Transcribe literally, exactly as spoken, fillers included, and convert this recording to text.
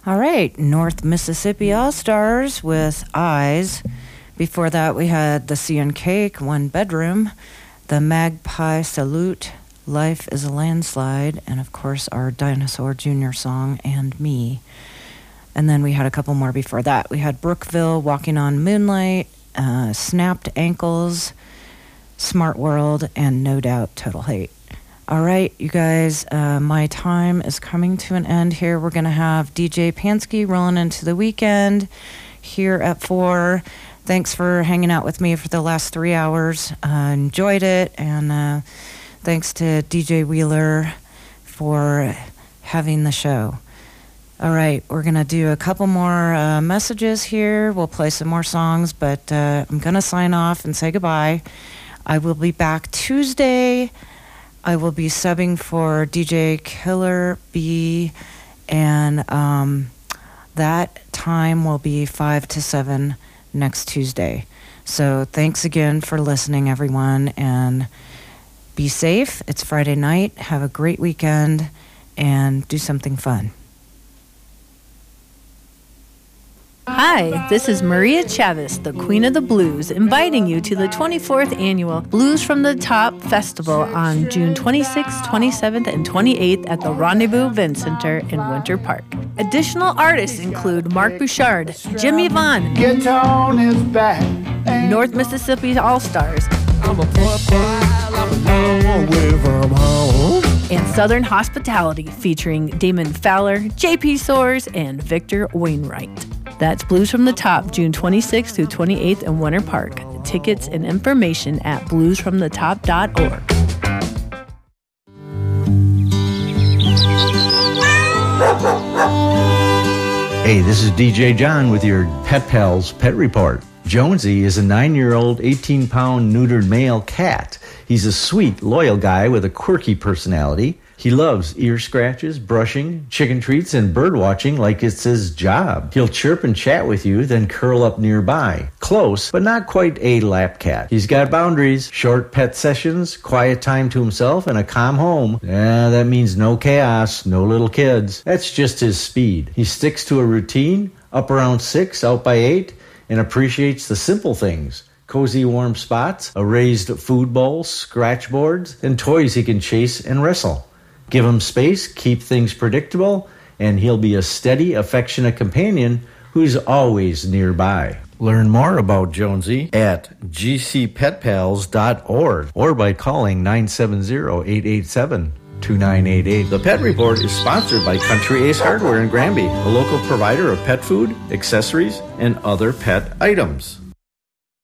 All right, North Mississippi All-Stars with Eyes. Before that, we had the Sea and Cake, One Bedroom, the Magpie Salute, Life is a Landslide, and of course our Dinosaur Junior song, And Me. And then we had a couple more before that. We had Brookville, Walking on Moonlight, uh, Snapped Ankles, Smart World, and No Doubt, Total Hate. All right, you guys, uh, my time is coming to an end here. We're going to have D J Pansky rolling into the weekend here at four. Thanks for hanging out with me for the last three hours. Uh, enjoyed it, and uh, thanks to D J Wheeler for having the show. All right, we're going to do a couple more uh, messages here. We'll play some more songs, but uh, I'm going to sign off and say goodbye. I will be back Tuesday. I will be subbing for D J Killer B, and um, that time will be five to seven next Tuesday. So thanks again for listening, everyone, and be safe. It's Friday night. Have a great weekend, and do something fun. Hi, this is Maria Chavez, the Queen of the Blues, inviting you to the twenty-fourth Annual Blues from the Top Festival on June twenty-sixth, twenty-seventh, and twenty-eighth at the Rendezvous Event Center in Winter Park. Additional artists include Mark Bouchard, Jimmy Vaughn, Get on his back, North Mississippi All-Stars, I'm a while, I'm a long way from home, and Southern Hospitality featuring Damon Fowler, J P Soares, and Victor Wainwright. That's Blues from the Top, June twenty-sixth through twenty-eighth in Winter Park. Tickets and information at blues from the top dot org. Hey, this is D J John with your Pet Pals Pet Report. Jonesy is a nine-year-old, eighteen-pound neutered male cat. He's a sweet, loyal guy with a quirky personality. He loves ear scratches, brushing, chicken treats, and bird watching like it's his job. He'll chirp and chat with you, then curl up nearby. Close, but not quite a lap cat. He's got boundaries, short pet sessions, quiet time to himself, and a calm home. Yeah, that means no chaos, no little kids. That's just his speed. He sticks to a routine, up around six, out by eight, and appreciates the simple things. Cozy warm spots, a raised food bowl, scratch boards, and toys he can chase and wrestle. Give him space, keep things predictable, and he'll be a steady, affectionate companion who's always nearby. Learn more about Jonesy at g c pet pals dot org or by calling nine seven zero, eight eight seven, two nine eight eight. The Pet Report is sponsored by Country Ace Hardware in Granby, a local provider of pet food, accessories, and other pet items.